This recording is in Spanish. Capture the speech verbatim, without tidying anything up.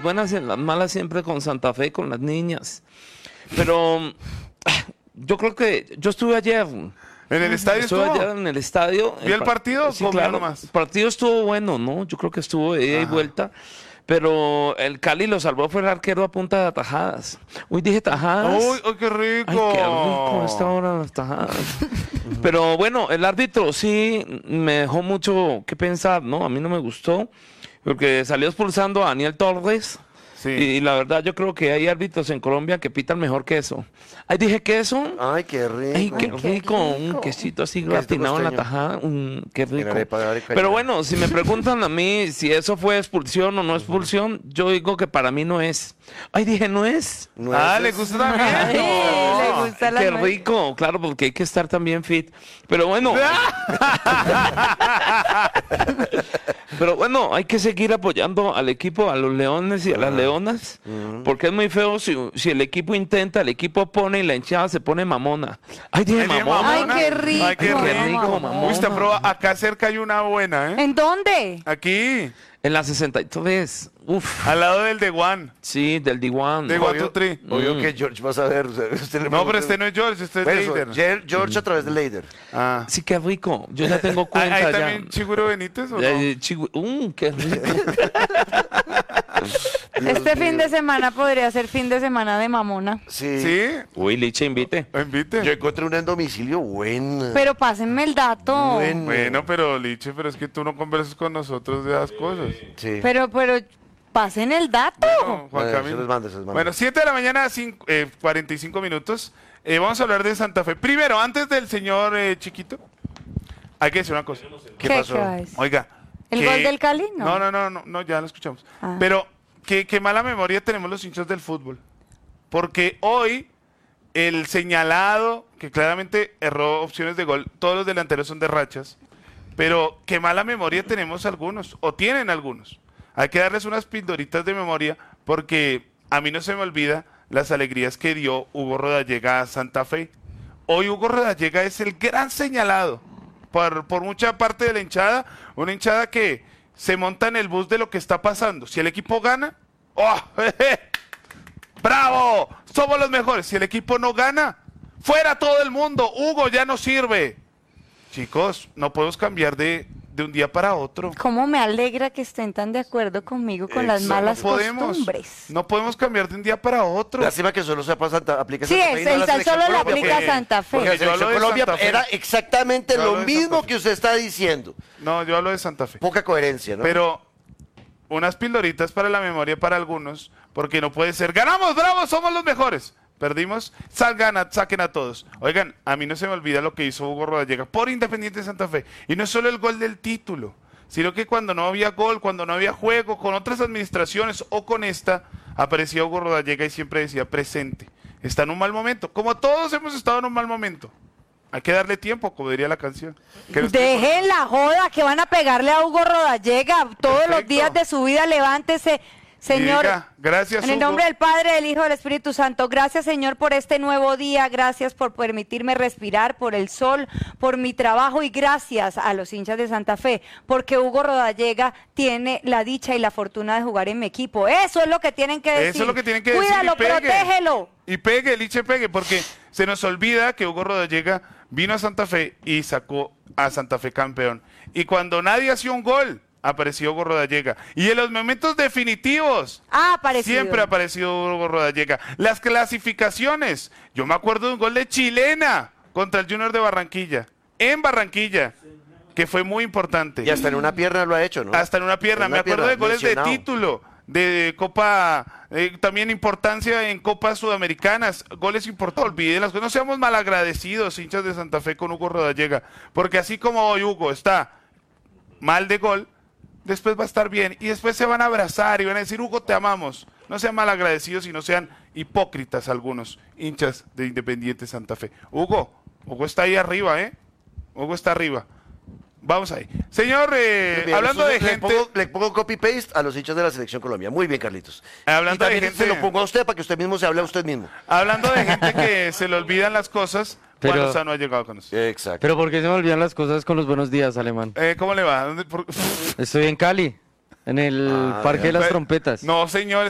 buenas y en las malas siempre con Santa Fe, con las niñas. Pero yo creo que yo estuve ayer. ¿En el estadio Estuve estuvo? ayer en el estadio. ¿Vio el partido? Sí, ¿Comió claro. nomás? El partido estuvo bueno, ¿no? Yo creo que estuvo de ida y vuelta. Pero el Cali lo salvó fue el arquero a punta de atajadas. Uy, dije tajadas. ¡Uy, uy, qué rico! Ay, qué rico a esta hora las tajadas. Pero bueno, el árbitro sí me dejó mucho que pensar, ¿no? A mí no me gustó, porque salió expulsando a Daniel Torres. Sí. Y, y la verdad yo creo que hay árbitros en Colombia que pitan mejor que eso. Ay, dije queso. Ay, qué rico. Ay, qué Ay, qué rico, un rico. quesito así Quesito gratinado en la costeño. tajada, un, qué rico. arepa de arepa Pero ya. bueno, si me preguntan a mí si eso fue expulsión o no expulsión, yo digo que para mí no es. Ay, dije, no es. No Ah, es- ¿le gusta también? Ay, No. le gusta la Qué nuez. rico, claro, porque hay que estar también fit. Pero bueno, pero bueno, hay que seguir apoyando al equipo, a los leones y a las leonas, porque es muy feo si, si el equipo intenta, el equipo pone y la hinchada se pone mamona. Ay, dije Ay, dije mamona. Ay, qué rico. Ay, qué Qué rico. rico, mamona. Uy, está proba- acá cerca hay una buena, ¿eh? ¿En dónde? Aquí, En la sesenta y tres, uff, al lado del de One. sí, del D uno. De Obvio, Guatutri. obvio que George vas a ver. o sea, usted le No, pero pregunta- este no es George, este es Por eso, Leider. Ger- George a través de Leider. Ah. Sí, qué rico. Yo ya tengo ¿Hay, cuenta hay ya. también Chiguro Benítez o no? Eh, chigu- mm, qué rico. Este fin de semana podría ser fin de semana de mamona. Sí. ¿Sí? Uy, Liche, invite. Invite. Yo encontré una en domicilio buena. Pero pásenme el dato. Buena. Bueno, pero Liche, pero es que tú no conversas con nosotros de esas cosas. Sí. Pero, pero, pasen el dato. No, Juan Eh, Camilo. se los mando, se los mando. Bueno, siete de la mañana, cinco, eh, cuarenta y cinco minutos. Eh, vamos a hablar de Santa Fe. Primero, antes del señor eh, Chiquito, hay que decir una cosa. ¿Qué ¿Qué, pasó? qué va a decir? Oiga. ¿El que- gol del Cali? No. No, no, no, no, no, ya lo escuchamos. Ah. Pero qué, qué mala memoria tenemos los hinchas del fútbol. Porque hoy el señalado, que claramente erró opciones de gol, todos los delanteros son de rachas, pero qué mala memoria tenemos algunos, o tienen algunos. Hay que darles unas pildoritas de memoria, porque a mí no se me olvida las alegrías que dio Hugo Rodallega a Santa Fe. Hoy Hugo Rodallega es el gran señalado por, por mucha parte de la hinchada, una hinchada que se monta en el bus de lo que está pasando. Si el equipo gana, ¡oh! jeje, ¡bravo! Somos los mejores. Si el equipo no gana, ¡fuera todo el mundo! Hugo ya no sirve. Chicos, no podemos cambiar de, de un día para otro. ¿Cómo me alegra que estén tan de acuerdo conmigo con las Exacto, malas no podemos, costumbres? No podemos cambiar de un día para otro. Lástima que solo se Santa, aplica Sí, Santa Fe y es, no a el la tal selección solo le Colombia, aplica a porque- Santa Porque la Fe. yo hablo selección de Colombia Santa Fe. era exactamente Yo hablo lo de Santa mismo Fe. que usted está diciendo. No, yo hablo de Santa Fe. Poca coherencia, ¿no? Pero unas pildoritas para la memoria para algunos, porque no puede ser, ganamos, bravo, somos los mejores. Perdimos, salgan, a- saquen a todos. Oigan, a mí no se me olvida lo que hizo Hugo Rodallega por Independiente de Santa Fe. Y no es solo el gol del título, sino que cuando no había gol, cuando no había juego, con otras administraciones o con esta, aparecía Hugo Rodallega y siempre decía presente. Está en un mal momento, como todos hemos estado en un mal momento. Hay que darle tiempo, como diría la canción. Que no esté- Dejen la joda que van a pegarle a Hugo Rodallega todos los Perfecto. días de su vida. Levántese, señor. Diga, gracias, En el Hugo. nombre del Padre, del Hijo y del Espíritu Santo, gracias, Señor, por este nuevo día, gracias por permitirme respirar, por el sol, por mi trabajo y gracias a los hinchas de Santa Fe, porque Hugo Rodallega tiene la dicha y la fortuna de jugar en mi equipo. Eso es lo que tienen que decir. Eso es lo que tienen que decir. Cuídalo, y pegue. protégelo. Y pegue, Liche, pegue, porque se nos olvida que Hugo Rodallega vino a Santa Fe y sacó a Santa Fe campeón. Y cuando nadie hacía un gol, apareció Hugo Rodallega. Y en los momentos definitivos, Ah, aparecido. siempre ha aparecido Hugo Rodallega. Las clasificaciones. Yo me acuerdo de un gol de Chilena contra el Junior de Barranquilla. En Barranquilla. Que fue muy importante. Y hasta en una pierna lo ha hecho, ¿no? Hasta en una pierna. En una Me acuerdo pierna, de goles lesionado. de título, de Copa, eh, también importancia en Copas Sudamericanas, goles importantes. Olviden las cosas. No seamos malagradecidos, hinchas de Santa Fe, con Hugo Rodallega. Porque así como hoy Hugo está mal de gol, después va a estar bien. Y después se van a abrazar y van a decir, Hugo, te amamos. No sean malagradecidos y no sean hipócritas algunos hinchas de Independiente Santa Fe. Hugo, Hugo está ahí arriba, ¿eh? Hugo está arriba. Vamos ahí. Señor, eh, Muy bien, hablando de entonces gente... Le pongo, le pongo copy-paste a los hinchas de la Selección Colombia. Muy bien, Carlitos. Hablando y de también gente- se lo pongo a usted para que usted mismo se hable a usted mismo. Hablando de gente que se le olvidan las cosas, Pero- Juan Lozano ha llegado con nosotros. Exacto. Pero ¿por qué se me olvidan las cosas con los buenos días, Alemán? Eh, ¿Cómo le va? ¿Dónde- por- Estoy en Cali, en el Ah, Parque de las Pues, Trompetas. No, señor,